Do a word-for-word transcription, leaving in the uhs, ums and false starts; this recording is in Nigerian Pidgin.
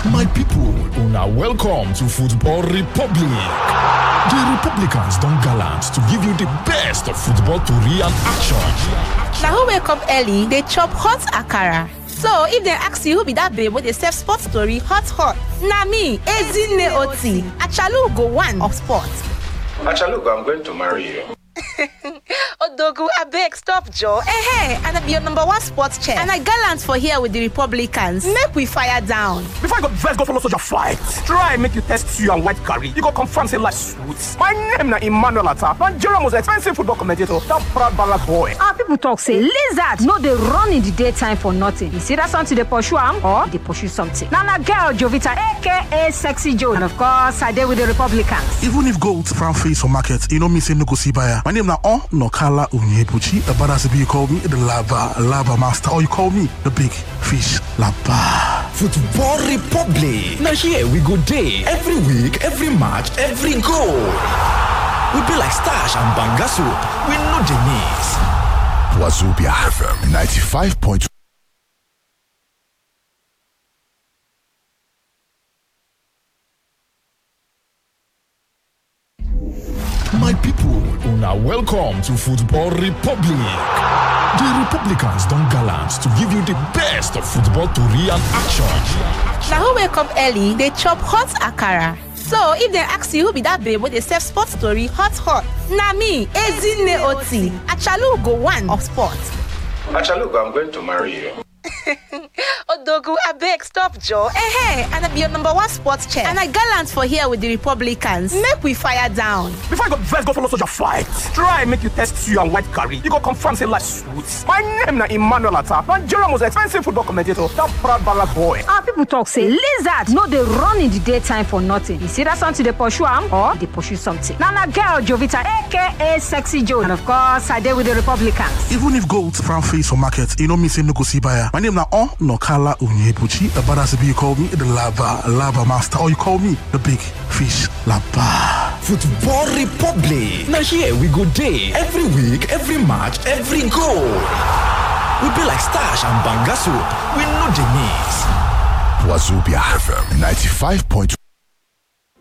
My people, una welcome to Football Republic. The Republicans don gallant to give you the best of football tori and action. Now who wake up early, they chop hot akara. So if they ask you who be that babe with a self sports story, hot hot. Na me, Ezine Oti, Achalu go one of sports. Achalu, I'm going to marry you. Odogu, I beg, stop, Joe. Eh, hey, and I be your number one sports chair. And I gallant for here with the Republicans. Make we fire down. Before I go first go follow soldier fight, try make you test you and white curry. You go confirm say life suits. My name na Emmanuel Atta. Nigeria most expensive football commentator. That proud ballad boy. Our people talk say lizard no they run in the daytime for nothing. You see that something they pursue am or they pursue something. Nana girl Jovita, aka Sexy Joe, and of course I deal with the Republicans. Even if gold frown face for market, you know me say no go see buyer. My name na On Nokala Unyepuchi. The badass you call me the lava lava master, or you call me the big fish lava. Football Republic. Now here we go day. Every week, every match, every goal. We be like Stash and Bangaso. We know the names. Wazobia F M ninety-five point two. My people, una welcome to Football Republic. The Republicans don gallant to give you the best of football tori and action. Now who wake up early, they chop hot akara. So if they ask you who be that babe with a self sports story, hot hot. Na me, Ezine Oti, Achalu go one of sports. Achalu, I'm going to marry you. Odogu, I beg, stop, Joe. Eh, hey, and I be your number one sports chair. And I gallant for here with the Republicans. Make we fire down. Before I go first go follow soldier fight, try make you test you and white curry. You go confirm say life suits. My name na Emmanuel Atta. Nigeria most expensive football commentator. That proud ballad boy. Our people talk say lizard no they run in the daytime for nothing. You see that something they pursue am or they pursue something. Nana girl Jovita, aka Sexy Joe, and of course I deal with the Republicans. Even if gold frown face for market, you know me say no go see buyer. My name na On Nokala Unyepuchi. The badass you call me the lava lava master, or you call me the big fish lava. Football Republic. Now here we go day. Every week, every match, every goal. We be like Stash and Bangaso. We know the names. Wazobia F M ninety-five point two.